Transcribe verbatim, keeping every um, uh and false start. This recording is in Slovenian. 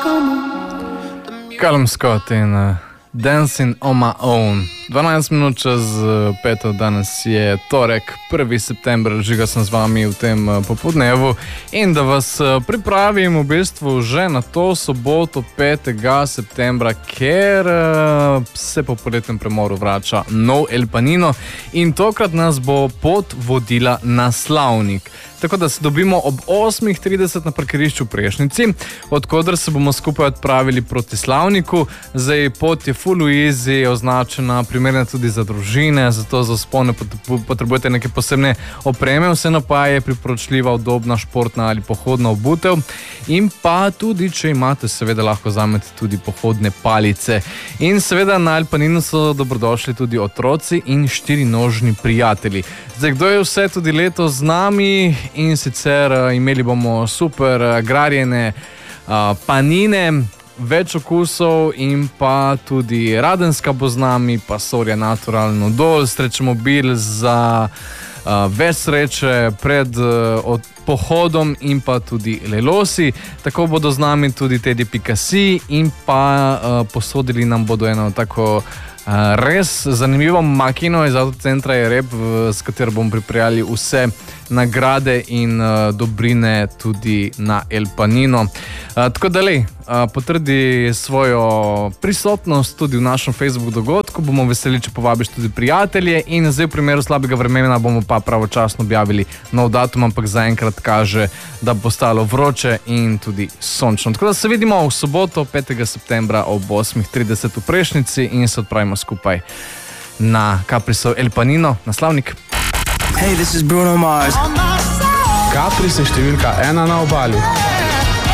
Callum Scott in uh, Dancing on my own. dvanajst minut čez uh, peto, danes je torek, prvi september, žiga sem z vami v tem uh, popodnevu in da vas uh, pripravim v bistvu že na to soboto, petega septembra, ker uh, se po poletnem premoru vrača nov El Panino in tokrat nas bo pot vodila na Slavnik. Tako da se dobimo ob osmih trideset na parkirišču v Prešnici, odkoder se bomo skupaj odpravili proti Slavniku. Zdaj pot je full easy, označena, primerna tudi za družine, zato za vzpone potrebujete neke posebne opreme, vseeno pa je priporočljiva, udobna, športna ali pohodna obutev in pa tudi, če imate, seveda lahko vzamete tudi pohodne palice. In seveda na El Paninu so dobrodošli tudi otroci in štirinožni prijatelji. Zdaj, kdo je vse tudi letos z nami? In sicer uh, imeli bomo super uh, grarjene uh, panine, več okusov in pa tudi Radenska bo z nami, pa Soria Naturalno dol, Srečmobil za uh, več sreče pred uh, od pohodom in pa tudi Lelosi. Tako bodo z nami tudi Teddy Pikasi in pa uh, posodili nam bodo eno tako uh, res zanimivo makino iz avtocentra Jereb, s katero bomo pripravili vse nagrade in uh, dobrine tudi na El Panino. Uh, tako da lej, uh, potrdi svojo prisotnost tudi v našem Facebook dogodku, bomo veseli, če povabiš tudi prijatelje in zdaj v primeru slabega vremena bomo pa pravočasno objavili nov datum, ampak zaenkrat kaže, da bo stalo vroče in tudi sončno. Tako da se vidimo v soboto, petega septembra ob osmih trideset v Prešnici in se odpravimo skupaj na Caprisov El Panino, na Slavnik. Hey, this is Bruno Mars. Capris je številka ena na obali.